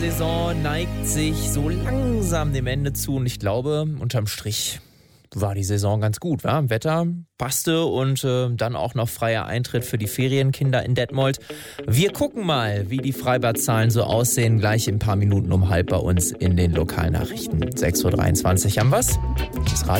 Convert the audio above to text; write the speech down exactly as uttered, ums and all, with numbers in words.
Die Saison neigt sich so langsam dem Ende zu und ich glaube, unterm Strich war die Saison ganz gut, wa? Wetter passte und äh, dann auch noch freier Eintritt für die Ferienkinder in Detmold. Wir gucken mal, wie die Freibadzahlen so aussehen, gleich in ein paar Minuten um halb bei uns in den Lokalnachrichten. sechs Uhr dreiundzwanzig haben wir's. Das Radio